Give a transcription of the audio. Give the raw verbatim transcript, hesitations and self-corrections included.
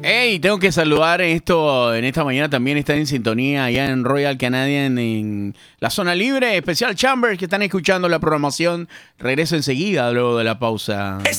Hey, tengo que saludar esto en esta mañana también está en sintonía allá en Royal Canadian en la zona libre, especial Chambers que están escuchando la programación. Regreso enseguida luego de la pausa.